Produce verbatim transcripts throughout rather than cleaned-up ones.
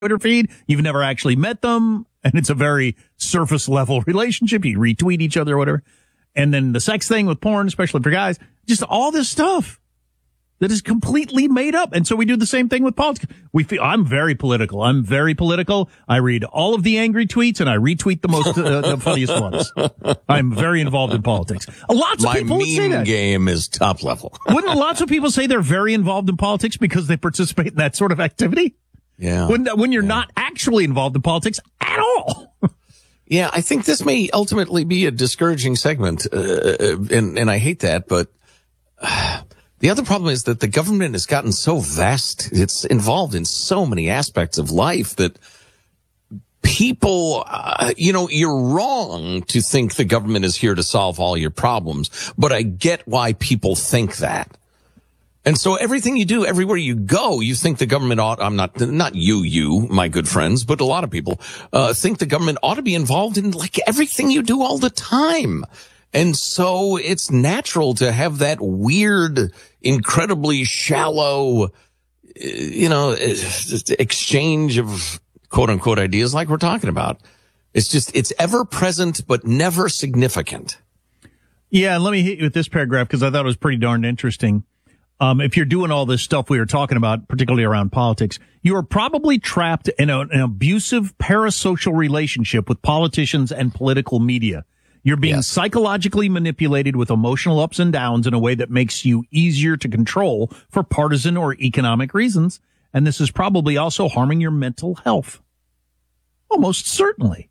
Twitter feed. You've never actually met them, and it's a very surface level relationship. You retweet each other or whatever. And then the sex thing with porn, especially for guys, just all this stuff that is completely made up. And so we do the same thing with politics. We feel, I'm very political. I'm very political. I read all of the angry tweets and I retweet the most, uh, the funniest ones. I'm very involved in politics. Lots of My people would say meme that. game is top level. Wouldn't lots of people say they're very involved in politics because they participate in that sort of activity? Yeah. When, when you're yeah. not actually involved in politics at all. Yeah, I think this may ultimately be a discouraging segment, uh, and, and I hate that, but uh, the other problem is that the government has gotten so vast, it's involved in so many aspects of life that people, uh, you know, you're wrong to think the government is here to solve all your problems, but I get why people think that. And so everything you do, everywhere you go, you think the government ought, I'm not, not you, you, my good friends, but a lot of people, uh, think the government ought to be involved in like everything you do all the time. And so it's natural to have that weird, incredibly shallow, you know, exchange of quote unquote ideas like we're talking about. It's just, it's ever present, but never significant. Yeah. And let me hit you with this paragraph because I thought it was pretty darn interesting. Um, if you're doing all this stuff we were talking about, particularly around politics, you are probably trapped in a, an abusive parasocial relationship with politicians and political media. You're being yes. psychologically manipulated with emotional ups and downs in a way that makes you easier to control for partisan or economic reasons. And this is probably also harming your mental health. Almost certainly.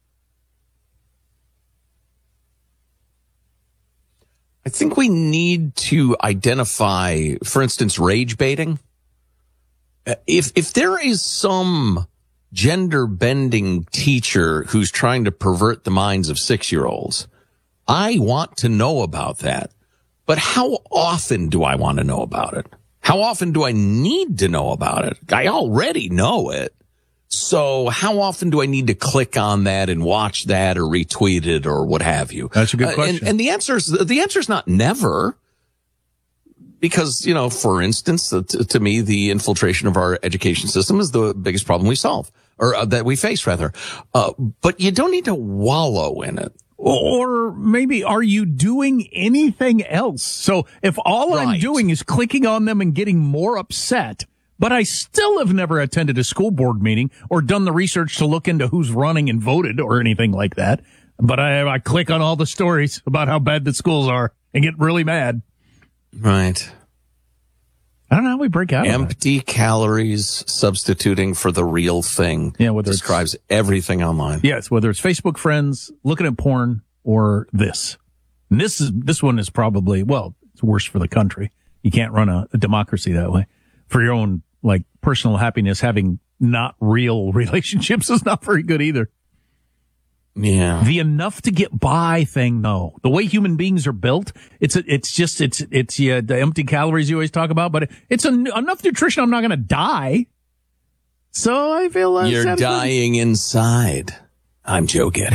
I think we need to identify, for instance, rage baiting. If, if there is some gender bending teacher who's trying to pervert the minds of six year olds, I want to know about that. But how often do I want to know about it? How often do I need to know about it? I already know it. So how often do I need to click on that and watch that or retweet it or what have you? That's a good question. Uh, and, and the answer is, the answer is not never. Because, you know, for instance, to, to me, the infiltration of our education system is the biggest problem we solve, or uh, that we face rather. Uh, but you don't need to wallow in it. Or maybe are you doing anything else? So if all right. I'm doing is clicking on them and getting more upset, but I still have never attended a school board meeting or done the research to look into who's running and voted or anything like that. But I, I click on all the stories about how bad the schools are and get really mad. Right. I don't know how we break out of Empty that. calories substituting for the real thing. Yeah, whether describes everything online. Yes, whether it's Facebook friends, looking at porn, or this. And this is this one is probably, well, it's worse for the country. You can't run a, a democracy that way. For your own like personal happiness, having not real relationships is not very good either. Yeah. The enough to get by thing, though, the way human beings are built, it's a, it's just it's it's yeah, the empty calories you always talk about, but it's a, enough nutrition. I'm not going to die. So I feel like you're dying inside. I'm Joe Getty.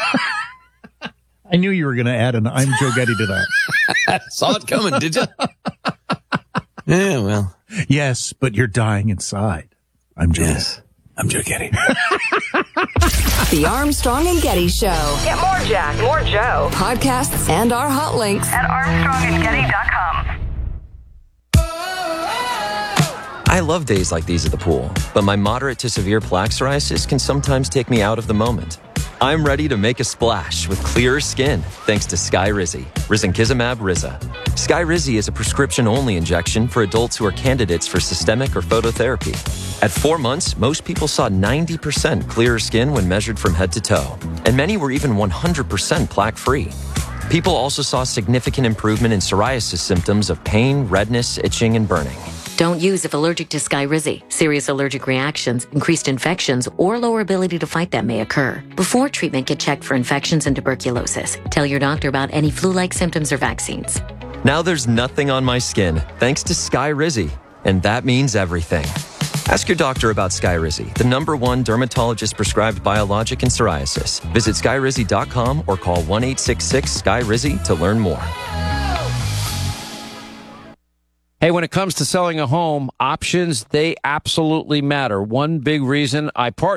I knew you were going to add an "I'm Joe Getty" to that. Saw it coming, did you? Yeah, well. Yes, but you're dying inside. I'm Joe. Yes, I'm Joe Getty. The Armstrong and Getty Show. Get more Jack, more Joe. Podcasts and our hot links at armstrong and getty dot com. I love days like these at the pool, but my moderate to severe plaque psoriasis can sometimes take me out of the moment. I'm ready to make a splash with clearer skin thanks to Skyrizi, risankizumab Riza. Skyrizi is a prescription-only injection for adults who are candidates for systemic or phototherapy. At four months, most people saw ninety percent clearer skin when measured from head to toe, and many were even one hundred percent plaque-free. People also saw significant improvement in psoriasis symptoms of pain, redness, itching, and burning. Don't use if allergic to Skyrizi. Serious allergic reactions, increased infections, or lower ability to fight them may occur. Before treatment, get checked for infections and tuberculosis. Tell your doctor about any flu-like symptoms or vaccines. Now there's nothing on my skin thanks to Skyrizi, and that means everything. Ask your doctor about Skyrizi, the number one dermatologist-prescribed biologic in psoriasis. Visit skyrizi dot com or call one eight six six, S K Y R I Z I to learn more. Hey, when it comes to selling a home, options, they absolutely matter. One big reason I partner